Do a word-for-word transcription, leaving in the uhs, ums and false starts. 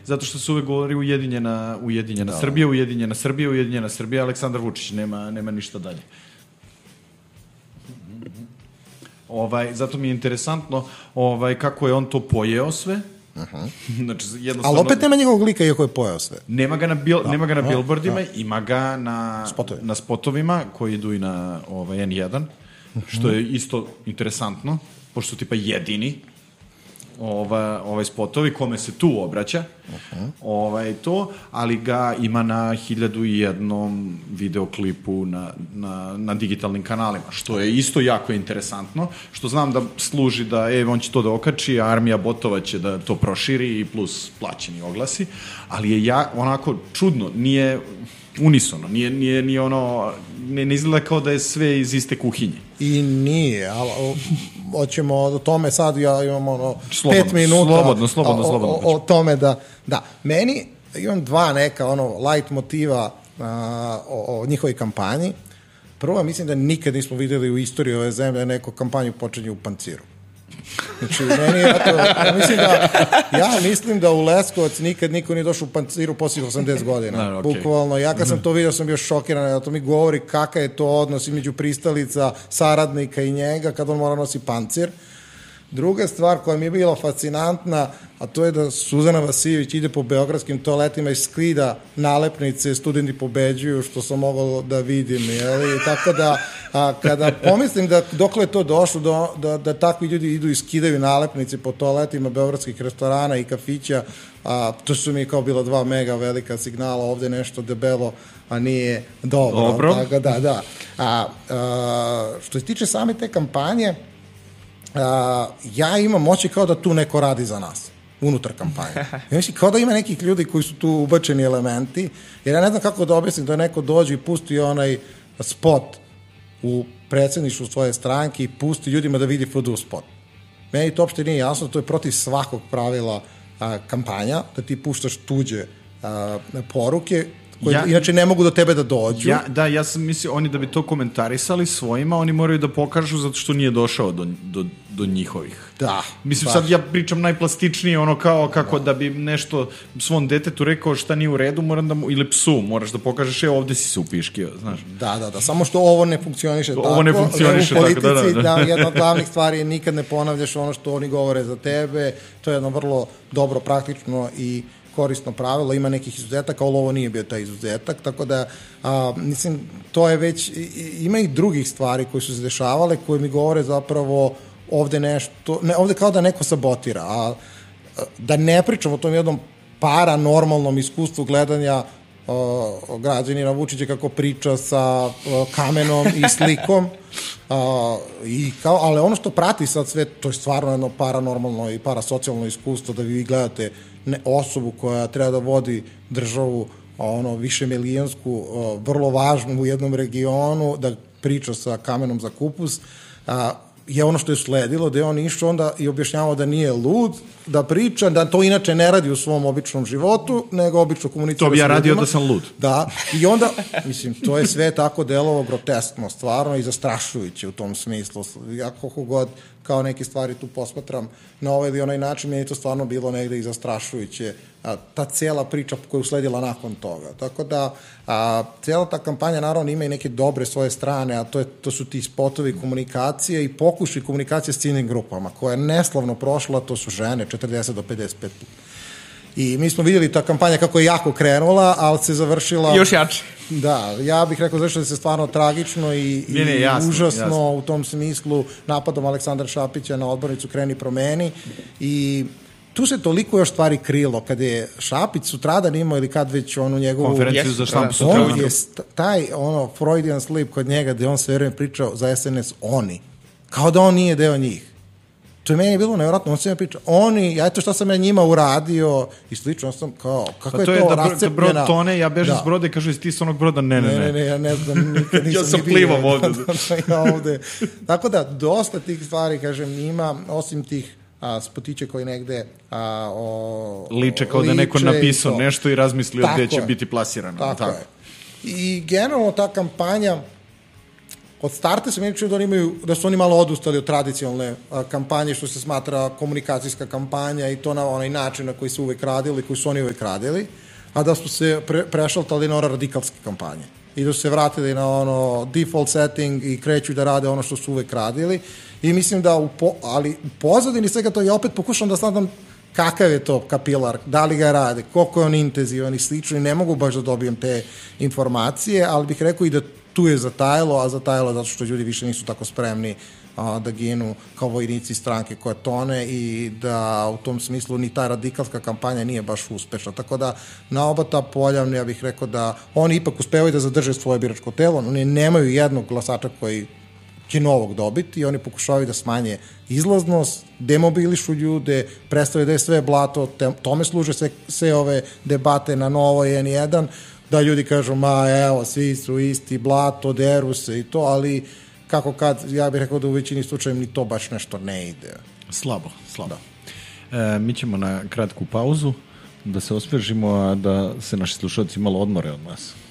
zato što se uvek govori ujedinjena, ujedinjena da. Srbija, ujedinjena Srbija, ujedinjena Srbija, Aleksandar Vučić, nema, nema ništa dalje. Ovaj, zato mi je interesantno ovaj, kako je on to pojeo sve. Uh-huh. Znači, jednostavno... Ali opet nema njegovog lika iako je pojeo sve. Nema ga na, bil, da. nema ga na billboardima, da. Ima ga na, Spotovi. na spotovima koji idu i na ovaj, en jedan, uh-huh. Što je isto interesantno, pošto su tipa jedini ova, ovaj spotovi, kome se tu obraća, uh-huh. ovaj, to, ali ga ima na hiljadu i jednom videoklipu na, na, na digitalnim kanalima, što je isto jako interesantno, što znam da služi da, e, on će to da okači, a armija botova će da to proširi i plus plaćeni oglasi, ali je ja, onako čudno, nije unisono, nije, nije, nije ono, ne, ne izgleda kao da je sve iz iste kuhinje. I nije, ali hoćemo o tome sad, ja imam ono slobodno, pet minuta slobodno, slobodno, slobodno. O, o, o tome da, da, meni imam dva neka ono light motiva a, o, o njihovoj kampanji. Prvo, mislim da nikad nismo videli u istoriji ove zemlje da neko kampanju počinje u panciru. Znači, meni je, to, ja, mislim da, ja mislim da u Leskovac nikad niko nije došao u panciru poslije osamdeset godina. No, okay. Bukvalno, ja kad sam to vidio sam bio šokiran, da to mi govori kakav je to odnos između pristalica, saradnika i njega kad on mora nosi pancir. Druga stvar koja mi je bila fascinantna, a to je da Suzana Vasiljević ide po beogradskim toaletima i skida nalepnice studenti pobeđuju, što sam mogao da vidim, jeli? Tako da, a, kada pomislim da dokle je to došlo, do, da, da takvi ljudi idu i skidaju nalepnice po toaletima beogradskih restorana i kafića, a, to su mi kao bila dva mega velika signala, ovde nešto debelo, a nije dobro. Dobro. Tako da, da. A, a, što se tiče same te kampanje, Uh, ja imam moći kao da tu neko radi za nas, unutar kampanje. Ja mislim, kao da ima nekih ljudi koji su tu ubačeni elementi, jer ja ne znam kako da objasnim da neko dođe i pusti onaj spot u predsjedništvu svoje stranke i pusti ljudima da vidi F D U spot. Meni to uopšte nije jasno, to je protiv svakog pravila uh, kampanja, da ti puštaš tuđe uh, poruke, koji ja, inače ne mogu do tebe da dođu. Ja, da, ja sam mislio, oni da bi to komentarisali svojima, oni moraju da pokažu zato što nije došao do, do, do njihovih. Da. Mislim, baš. Sad ja pričam najplastičnije, ono kao kako da, da bi nešto svom detetu rekao šta nije u redu, moram da mu, ili psu, moraš da pokažeš, evo, ovde si se upiškio, znaš. Da, da, da, samo što ovo ne funkcioniše tako. Ovo ne funkcioniše tako, da, da, da. da, jedna od glavnih stvari je nikad ne ponavljaš ono što oni govore za tebe, to je jedno vrlo dobro, praktično i korisno pravilo, ima nekih izuzetaka, ali ovo nije bio taj izuzetak, tako da, a, mislim, to je već, ima i drugih stvari koje su se dešavale, koje mi govore zapravo ovde nešto, ne, ovde kao da neko sabotira, a da ne pričamo o tom jednom paranormalnom iskustvu gledanja o, građanina Vučića kako priča sa o, kamenom i slikom, a, i kao, ali ono što prati sad sve, to je stvarno jedno paranormalno i parasocijalno iskustvo, da vi gledate ne, osobu koja treba da vodi državu ono, više milijonsku, vrlo važnu u jednom regionu, da priča sa kamenom za kupus, a, je ono što je sledilo, da je on išao onda i objašnjavao da nije lud, da priča, da to inače ne radi u svom običnom životu, nego obično komunicira. To bi ja radio da sam lud. Da, i onda, mislim, to je sve tako delovo groteskno, stvarno i zastrašujuće u tom smislu. Ja koliko god kao neke stvari tu posmatram na ovaj ili onaj način, meni je to stvarno bilo negde i zastrašujuće. A, ta cijela priča koja je usledila nakon toga. Tako da, a, cijela ta kampanja naravno ima i neke dobre svoje strane, a to, je, to su ti spotovi komunikacije i pokušaj komunikacije s ciljnim grupama, koja je neslavno prošla, to su žene, četrdeset do pedeset pet. I mi smo vidjeli ta kampanja kako je jako krenula, ali se završila... Još jače. Da, ja bih rekao završila se stvarno tragično i, ne, ne, i jasno, užasno jasno. U tom smislu napadom Aleksandra Šapića na odbornicu Kreni promeni i tu se toliko još stvari krilo, kad je Šapić sutradan imao ili kad već onu njegovu... Konferenciju za štampu sutradan. On je taj ono Freudian slip kod njega gde on sve vreme pričao za S N S oni, kao da on nije deo njih. To je meni bilo nevjerojatno, on se mi priča, oni, ja eto šta sam ja njima uradio i slično, ja sam kao, kako pa je to, je to da rascepljena... brod tone, ja bežem da. S broda i kažu, jesi ti s onog broda? Ne, ne, ne. Ne, ne, ja ne znam, nikad nisam ja sam plivam ovde. ja ovde. Tako da, dosta tih stvari, kažem, ima, osim tih a, spotiće koji negde a, o, liče kao liče da neko napisao nešto i razmislio gde će biti plasirano. Tako, tako je. I generalno ta kampanja od starta se meni čini da oni imaju, da su oni malo odustali od tradicionalne a, kampanje, što se smatra komunikacijska kampanja i to na onaj način na koji su uvek radili, koji su oni uvek radili, a da su se pre, prešaltali na ora radikalske kampanje. I da su se vratili na ono default setting i kreću da rade ono što su uvek radili. I mislim da, u po, ali u pozadini svega to ja opet pokušam da sladam kakav je to kapilar, da li ga rade, koliko je on intenzivan i slično i ne mogu baš da dobijem te informacije, ali bih rekao i da tu je zatajalo, a zatajalo zato što ljudi više nisu tako spremni a, da ginu kao vojnici stranke koje tone i da u tom smislu ni ta radikalska kampanja nije baš uspešna. Tako da na oba ta polja ja bih rekao da oni ipak uspevaju da zadrže svoje biračko telo, oni nemaju jednog glasača koji će novog dobiti i oni pokušavaju da smanje izlaznost, demobilišu ljude, predstavljaju da je sve blato, te, tome služe sve, sve ove debate na Novoj N jedan, da ljudi kažu, ma evo, svi su isti, blato, deru se i to, ali kako kad, ja bih rekao da u većini slučajem ni to baš nešto ne ide. Slabo, slabo. E, mi ćemo na kratku pauzu da se osvežimo, a da se naši slušalci malo odmore od nas.